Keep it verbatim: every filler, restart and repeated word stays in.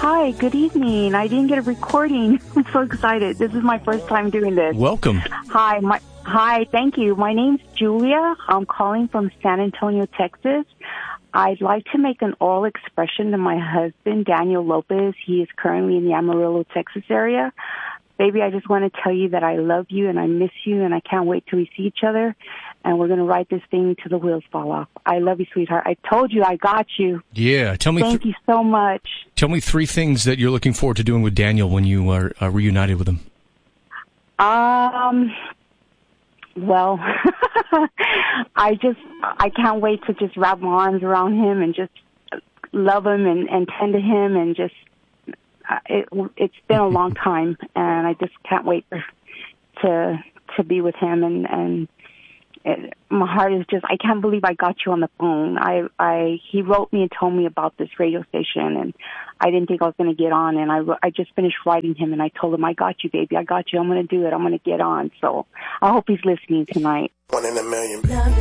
Hi, good evening. I didn't get a recording. I'm so excited. This is my first time doing this. Welcome. Hi, my hi, thank you. My name's Julia. I'm calling from San Antonio, Texas. I'd like to make an oral expression to my husband, Daniel Lopez. He is currently in the Amarillo, Texas area. Baby, I just want to tell you that I love you and I miss you and I can't wait till we see each other. And we're going to ride this thing till the wheels fall off. I love you, sweetheart. I told you I got you. Yeah. Tell me. Thank th- you so much. Tell me three things that you're looking forward to doing with Daniel when you are uh, reunited with him. Um, well, I just, I can't wait to just wrap my arms around him and just love him and, and tend to him and just, uh, it, it's been a long time and I just can't wait for, to, to be with him and, and it, my heart is just, I can't believe I got you on the phone. I, I, he wrote me and told me about this radio station and I didn't think I was going to get on and I, I just finished writing him and I told him, I got you, baby. I got you. I'm going to do it. I'm going to get on. So I hope he's listening tonight. One in a million.